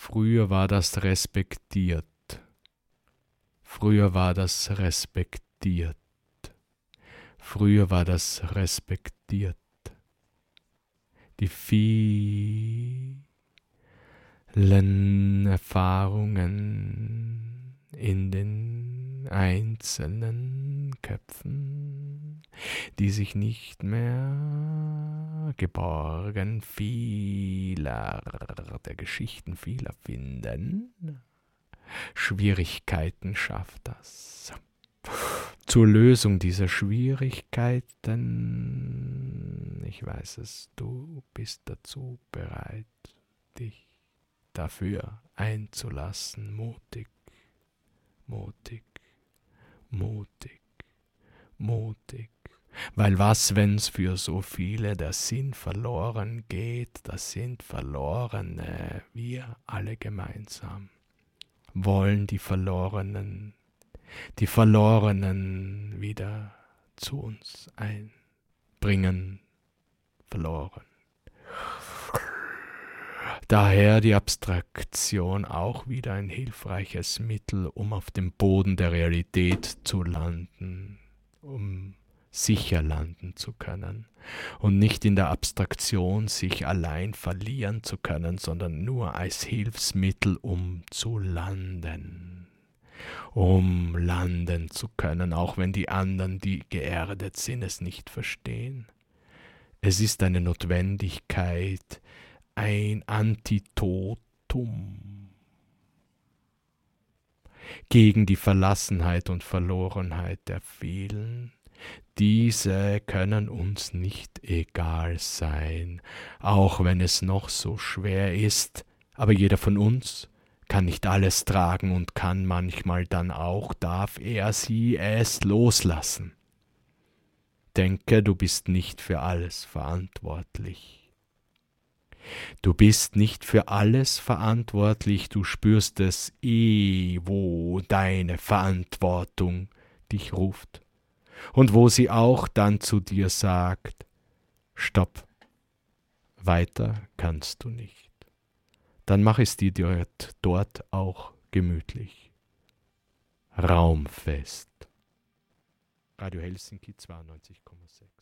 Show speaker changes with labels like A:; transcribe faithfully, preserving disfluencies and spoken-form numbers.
A: Früher war das respektiert. Früher war das respektiert. Früher war das respektiert. Die vielen Erfahrungen in den einzelnen Köpfen, die sich nicht mehr geborgen vieler der Geschichten vieler finden. Schwierigkeiten schafft das. Zur Lösung dieser Schwierigkeiten, ich weiß es, du bist dazu bereit, dich dafür einzulassen, mutig, mutig, mutig, mutig. Weil was, wenn's für so viele der Sinn verloren geht, das sind Verlorene, wir alle gemeinsam wollen die Verlorenen, die Verlorenen wieder zu uns einbringen, verloren. Daher die Abstraktion auch wieder ein hilfreiches Mittel, um auf dem Boden der Realität zu landen, um sicher landen zu können und nicht in der Abstraktion sich allein verlieren zu können, sondern nur als Hilfsmittel, um zu landen, um landen zu können, auch wenn die anderen, die geerdet sind, es nicht verstehen. Es ist eine Notwendigkeit, ein Antitotum gegen die Verlassenheit und Verlorenheit der vielen. Diese können uns nicht egal sein, auch wenn es noch so schwer ist, aber jeder von uns kann nicht alles tragen und kann manchmal dann auch, darf er sie es loslassen. Denke, du bist nicht für alles verantwortlich. Du bist nicht für alles verantwortlich, du spürst es eh, wo deine Verantwortung dich ruft. Und wo sie auch dann zu dir sagt, stopp, weiter kannst du nicht. Dann mach es dir dort, dort auch gemütlich. Raumfest. Radio Helsinki zweiundneunzig Komma sechs